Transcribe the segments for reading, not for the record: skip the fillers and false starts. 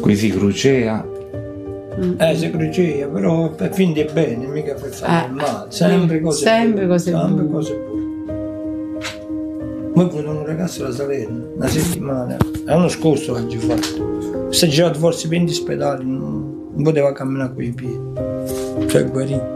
Qui si crucea. Si crucea, però per finire bene, mica per fare male. Sempre cose buone. Poi ho avuto un ragazzo da Salerno, una settimana, l'anno scorso l'ho già fatto. Si è girato forse 20 ospedali, non poteva camminare con i piedi. Cioè guarito.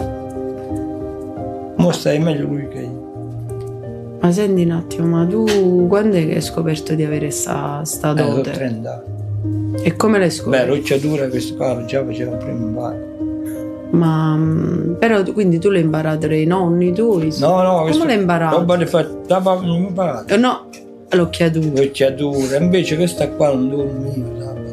Mo stai meglio lui che io. Ma senti un attimo, ma tu quando è che hai scoperto di avere sta dote? 30 anni. E come l'hai scoperto? L'occhiatura questo qua già faceva prima imparato. Ma però quindi tu l'hai imparato dai nonni tuoi? No, come l'hai imparato? Roba di fatta, non imparato. No, l'occhiatura. Invece questa qua è un dono mio.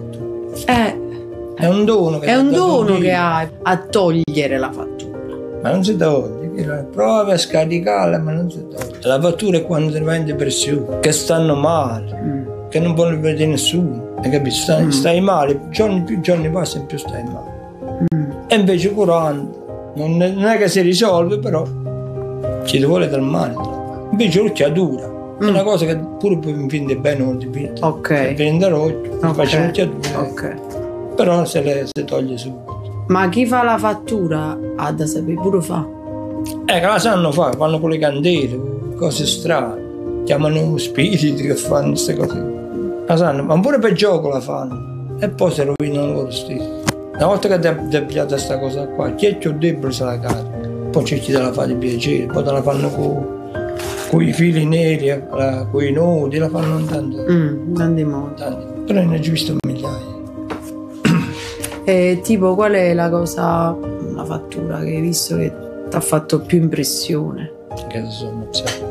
È un dono che hai a togliere la fattura. Ma non si toglie. Prova a scaricarla, ma non si toglie. La fattura è quando ti vai in depressione, che stanno male, che non vogliono vedere nessuno. Hai capito? Stai male, più giorni passano più stai male. E invece curando non è che si risolve, però ci vuole del male. Invece l'occhiatura è una cosa che pure puoi finire bene o dipinto. Ok. Viene dall'occhio, faccio l'occhiatura. Ok. Però se toglie subito. Ma chi fa la fattura ha da sapere pure fa. Che la sanno fare, fanno con le candele, cose strane. Chiamano spiriti che fanno queste cose. La sanno, ma pure per gioco la fanno. E poi si rovinano loro stessi. Una volta che ti è pigliata questa cosa qua, chi è più debole se la carica. Poi c'è chi te la fa di piacere, poi te la fanno con i fili neri, con i nodi, la fanno in tanti modi. Però ne ho visto migliaia. E tipo qual è la fattura che hai visto che ti ha fatto più impressione? Che si sono ammazzati.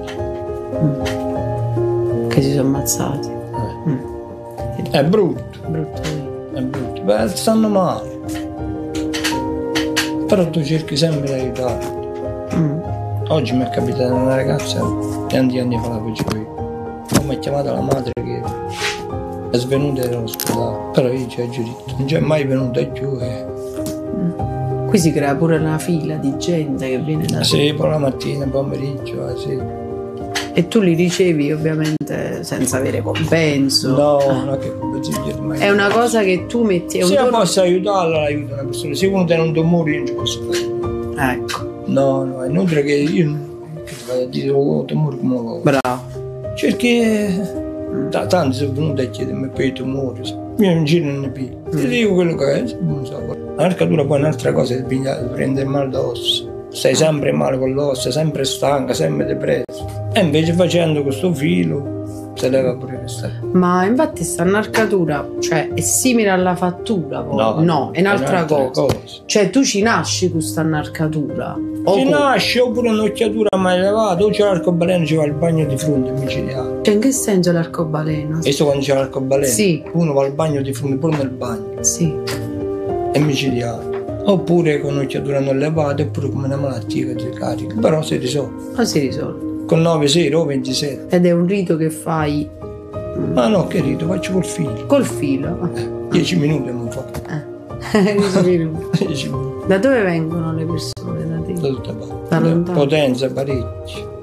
Che si sono ammazzati. È brutto. È brutto. Beh, stanno male. Però tu cerchi sempre di aiutare. Oggi mi è capitata una ragazza tanti anni fa la facevo io. Poi mi ha chiamata la madre che è svenuta dall'ospedale. Però io ci ho giurato, non c'è mai venuta più. Qui si crea pure una fila di gente che viene da Sì, poi la mattina, pomeriggio, sì. E tu li ricevi ovviamente senza avere compenso. No, non è che compenso mai. È una cosa che tu metti. Se io posso aiutarla, l'aiuto una persona. Se uno te non ti muore, io non ci posso fare. Ecco. No, è inutile che io ti vado a dire ti muori come lo. Bravo. Perché tanti sono venuti a chiedermi per i tumori. Io non giro ne piglio. Ti dico quello che è, non so. L'arcatura poi è un'altra cosa che prende male d'ossa. Stai sempre male con l'ossa, sempre stanca, sempre depresso. E invece facendo questo filo si leva pure questa. Ma infatti sta narcatura, cioè è simile alla fattura poi? No, è un'altra cosa. Cioè tu ci nasci con sta narcatura? Ci nasci oppure un'occhiatura mai elevata, o c'è l'arcobaleno, ci va il bagno di fronte micidiale. Cioè in che senso l'arcobaleno? Visto quando c'è l'arcobaleno? Sì. Uno va al bagno di fronte, pure nel bagno. Sì. È micidiale. Oppure con un'occhiatura non elevata, oppure come una malattia che ti carica. Però si risolve. Ma si risolve. Con 9 sere o 27. Ed è un rito che fai? Ma no, che rito, faccio col filo. Col filo? 10 minuti non fa. 10 minuti. 10 minuti. Da dove vengono le persone da te? Da tutta parte. Da lontano. Potenza, parecchio.